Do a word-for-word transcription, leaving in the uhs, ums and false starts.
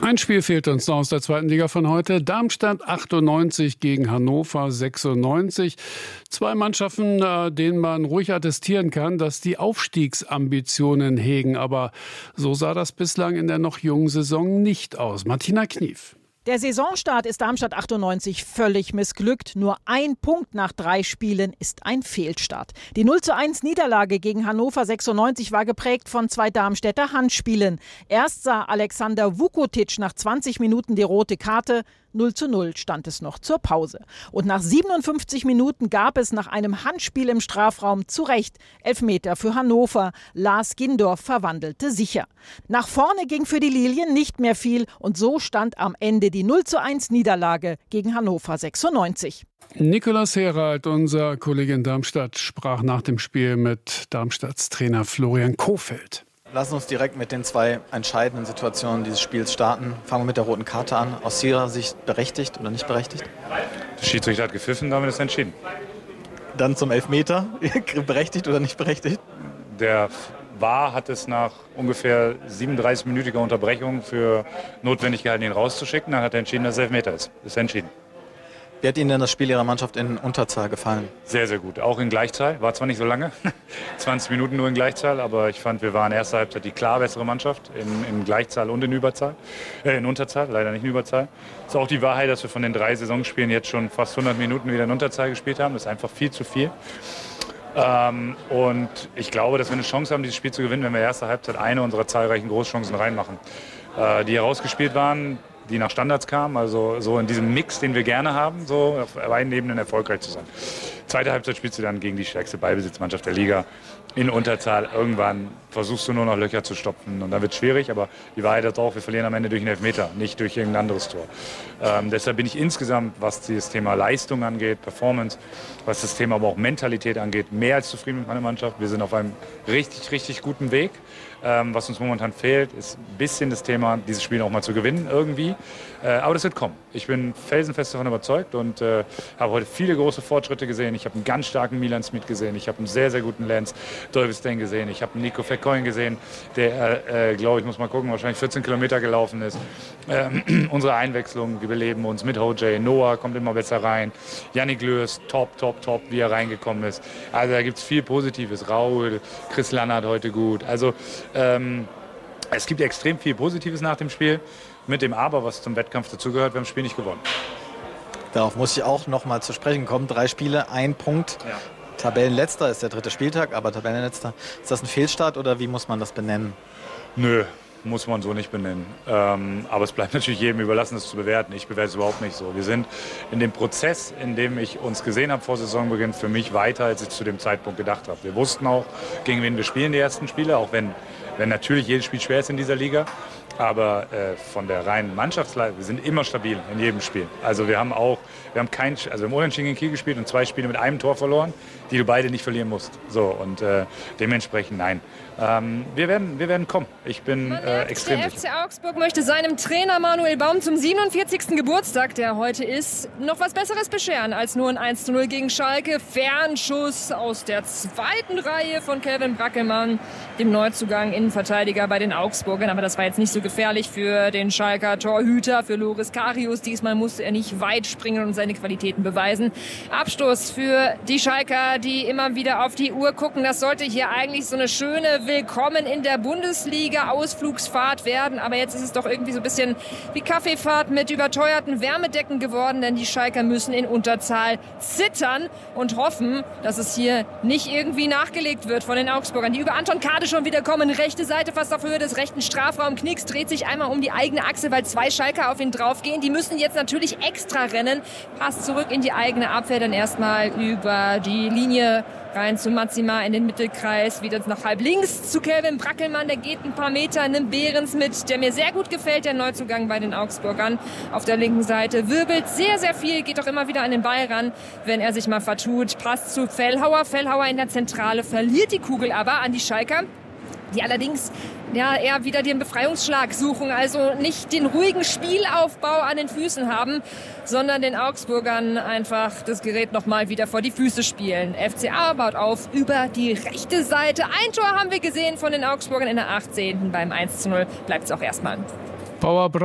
Ein Spiel fehlt uns noch aus der zweiten Liga von heute. Darmstadt achtundneunzig gegen Hannover sechsundneunzig. Zwei Mannschaften, denen man ruhig attestieren kann, dass die Aufstiegsambitionen hegen. Aber so sah das bislang in der noch jungen Saison nicht aus. Martina Knief. Der Saisonstart ist Darmstadt achtundneunzig völlig missglückt. Nur ein Punkt nach drei Spielen ist ein Fehlstart. Die null zu eins Niederlage gegen Hannover sechsundneunzig war geprägt von zwei Darmstädter Handspielen. Erst sah Alexander Vukotic nach zwanzig Minuten die rote Karte. null zu null stand es noch zur Pause. Und nach siebenundfünfzig Minuten gab es nach einem Handspiel im Strafraum zu Recht Elfmeter für Hannover. Lars Gindorf verwandelte sicher. Nach vorne ging für die Lilien nicht mehr viel und so stand am Ende die null zu eins Niederlage gegen Hannover sechsundneunzig. Nikolaus Herald, unser Kollege in Darmstadt, sprach nach dem Spiel mit Darmstadts Trainer Florian Kohfeldt. Lassen uns direkt mit den zwei entscheidenden Situationen dieses Spiels starten. Fangen wir mit der roten Karte an. Aus Ihrer Sicht berechtigt oder nicht berechtigt? Der Schiedsrichter hat gepfiffen, damit ist entschieden. Dann zum Elfmeter. Berechtigt oder nicht berechtigt? Der V A R hat es nach ungefähr siebenunddreißig-minütiger Unterbrechung für notwendig gehalten, ihn rauszuschicken. Dann hat er entschieden, dass es Elfmeter ist. Ist entschieden. Wie hat Ihnen denn das Spiel Ihrer Mannschaft in Unterzahl gefallen? Sehr, sehr gut. Auch in Gleichzahl. War zwar nicht so lange, zwanzig Minuten nur in Gleichzahl, aber ich fand, wir waren erste Halbzeit die klar bessere Mannschaft in, in Gleichzahl und in Überzahl, äh, in Unterzahl, leider nicht in Überzahl. Ist auch die Wahrheit, dass wir von den drei Saisonspielen jetzt schon fast hundert Minuten wieder in Unterzahl gespielt haben. Das ist einfach viel zu viel. Ähm, und ich glaube, dass wir eine Chance haben, dieses Spiel zu gewinnen, wenn wir erste Halbzeit eine unserer zahlreichen Großchancen reinmachen, äh, die herausgespielt waren, die nach Standards kamen, also so in diesem Mix, den wir gerne haben, so auf beiden Ebenen erfolgreich zu sein. Zweite Halbzeit spielst du dann gegen die stärkste Ballbesitzmannschaft der Liga in Unterzahl. Irgendwann versuchst du nur noch Löcher zu stopfen und dann wird es schwierig, aber die Wahrheit ist auch, wir verlieren am Ende durch einen Elfmeter, nicht durch irgendein anderes Tor. Ähm, deshalb bin ich insgesamt, was das Thema Leistung angeht, Performance, was das Thema aber auch Mentalität angeht, mehr als zufrieden mit meiner Mannschaft. Wir sind auf einem richtig, richtig guten Weg. Ähm, was uns momentan fehlt, ist ein bisschen das Thema, dieses Spiel auch mal zu gewinnen irgendwie. Äh, aber das wird kommen. Ich bin felsenfest davon überzeugt und äh, habe heute viele große Fortschritte gesehen. Ich habe einen ganz starken Milan Smith gesehen. Ich habe einen sehr, sehr guten Lance Dolvestein gesehen. Ich habe einen Nico Vercoin gesehen, der, äh, glaube ich, muss mal gucken, wahrscheinlich vierzehn Kilometer gelaufen ist. Ähm, unsere Einwechslung, wir beleben uns mit O J. Noah kommt immer besser rein. Yannick Löß, top, top, top, wie er reingekommen ist. Also da gibt es viel Positives. Raul, Chris Lannert heute gut. Also ähm, es gibt extrem viel Positives nach dem Spiel. Mit dem Aber, was zum Wettkampf dazugehört, wir haben das Spiel nicht gewonnen. Darauf muss ich auch noch mal zu sprechen kommen. Drei Spiele, ein Punkt. Ja. Tabellenletzter ist der dritte Spieltag, aber Tabellenletzter. Ist das ein Fehlstart oder wie muss man das benennen? Nö, muss man so nicht benennen. Ähm, aber es bleibt natürlich jedem überlassen, das zu bewerten. Ich bewerte es überhaupt nicht so. Wir sind in dem Prozess, in dem ich uns gesehen habe vor Saisonbeginn, für mich weiter, als ich zu dem Zeitpunkt gedacht habe. Wir wussten auch, gegen wen wir spielen die ersten Spiele, auch wenn, wenn natürlich jedes Spiel schwer ist in dieser Liga. Aber äh, von der reinen Mannschaftsleistung, wir sind immer stabil in jedem Spiel. Also wir haben auch, wir haben kein, also wir haben Unentschieden gegen Kiel gespielt und zwei Spiele mit einem Tor verloren, die du beide nicht verlieren musst. So und äh, dementsprechend nein. Ähm, wir werden, wir werden kommen. Ich bin äh, extrem sicher. Der F C Augsburg möchte seinem Trainer Manuel Baum zum siebenundvierzigsten Geburtstag, der heute ist, noch was Besseres bescheren als nur ein eins zu null gegen Schalke. Fernschuss aus der zweiten Reihe von Kevin Brackelmann, dem Neuzugang Innenverteidiger bei den Augsburgern. Aber das war jetzt nicht so gefährlich für den Schalker Torhüter, für Loris Karius. Diesmal musste er nicht weit springen und seine Qualitäten beweisen. Abstoß für die Schalker, die immer wieder auf die Uhr gucken. Das sollte hier eigentlich so eine schöne Willkommen in der Bundesliga Ausflugsfahrt werden. Aber jetzt ist es doch irgendwie so ein bisschen wie Kaffeefahrt mit überteuerten Wärmedecken geworden, denn die Schalker müssen in Unterzahl zittern und hoffen, dass es hier nicht irgendwie nachgelegt wird von den Augsburgern, die über Anton Kade schon wieder kommen. Rechte Seite fast auf Höhe des rechten Strafraums. Knicks dreht sich einmal um die eigene Achse, weil zwei Schalker auf ihn draufgehen. Die müssen jetzt natürlich extra rennen. Passt zurück in die eigene Abwehr, dann erstmal über die Linie rein zu Matsima in den Mittelkreis, wieder nach halb links zu Kevin Brackelmann, der geht ein paar Meter, nimmt Behrens mit, der mir sehr gut gefällt, der Neuzugang bei den Augsburgern. Auf der linken Seite wirbelt sehr, sehr viel, geht auch immer wieder an den Ball ran, wenn er sich mal vertut. Passt zu Fellhauer, Fellhauer in der Zentrale, verliert die Kugel aber an die Schalker, die allerdings ja eher wieder den Befreiungsschlag suchen, also nicht den ruhigen Spielaufbau an den Füßen haben, sondern den Augsburgern einfach das Gerät nochmal wieder vor die Füße spielen. F C A baut auf über die rechte Seite. Ein Tor haben wir gesehen von den Augsburgern in der achtzehnten Beim eins zu null bleibt es auch erstmal. Power